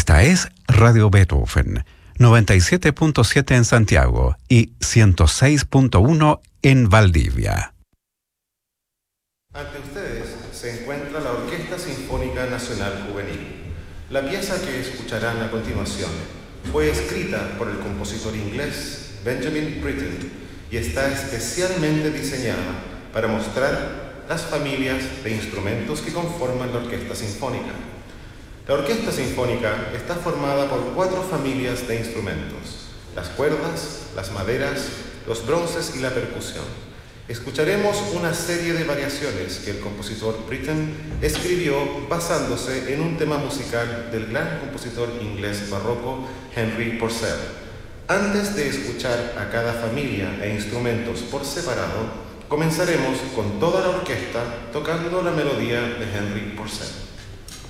Esta es Radio Beethoven, 97.7 en Santiago y 106.1 en Valdivia. Ante ustedes se encuentra la Orquesta Sinfónica Nacional Juvenil. La pieza que escucharán a continuación fue escrita por el compositor inglés Benjamin Britten y está especialmente diseñada para mostrar las familias de instrumentos que conforman la Orquesta Sinfónica. La Orquesta Sinfónica está formada por 4 familias de instrumentos: las cuerdas, las maderas, los bronces y la percusión. Escucharemos una serie de variaciones que el compositor Britten escribió basándose en un tema musical del gran compositor inglés barroco Henry Purcell. Antes de escuchar a cada familia e instrumentos por separado, comenzaremos con toda la orquesta tocando la melodía de Henry Purcell.